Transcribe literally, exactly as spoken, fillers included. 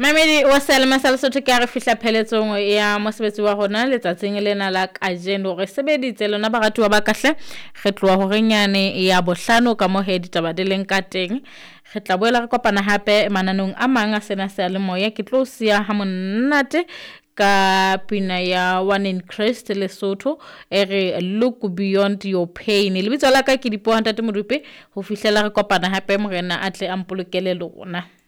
Mamedi wa Selma Salsotho ke re fihla pheletsong ya mosebetsi wa rona letsatsing lena la kajeno re sebeditse lona baratuwa ba kahle re tloa ho renyane ya bohlano ka mo he ditaba di leng ka teng re tla boela re kopana hape mananong a mang a sena se le moya ke tlo sia ha monate ka pina ya One in Christ Lesotho e re look beyond your pain le bitso la ka ke Dipuo Ntate Modupe ho fihlela re kopana hape morena atle a mpolokele lona.